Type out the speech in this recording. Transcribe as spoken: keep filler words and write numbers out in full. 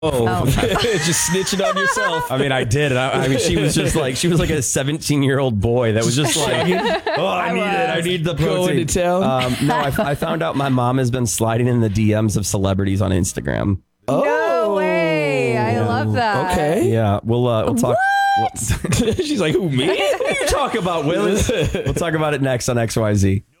Oh, just snitching on yourself. I mean, I did. I, I mean, she was just like, she was like a seventeen year old boy that was just like, oh, I need it. I need the protein. Going to town. Um, no, I, I found out my mom has been sliding in the D Ms of celebrities on Instagram. Oh, No way. I love that. okay. Yeah, we'll uh, we'll talk. She's like, who, me? What are you talking about, Will? We'll talk about it next on X Y Z.